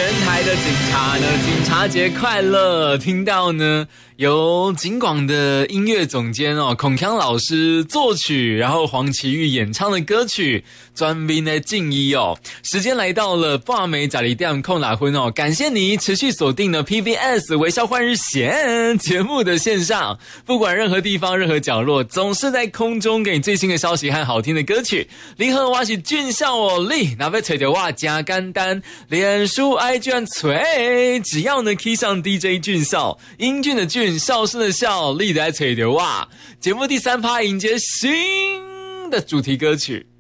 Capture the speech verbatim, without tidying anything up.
全台的警察呢，警察节快乐！听到呢，由警广的音乐总监哦，孔锵老师作曲，然后黄绮玉演唱的歌曲《专门的敬意》哦。时间来到了半暝十二点空打昏哦，感谢你持续锁定了 P B S 微笑换日线节目的线上，不管任何地方、任何角落，总是在空中给你最新的消息和好听的歌曲。你好，我是俊孝哦，你那要找到我真简单，脸书 I G 按锤，只要呢 key 上 D J 俊孝，英俊的俊，孝顺的孝，你来找到我。节目第三趴迎接新的主题歌曲。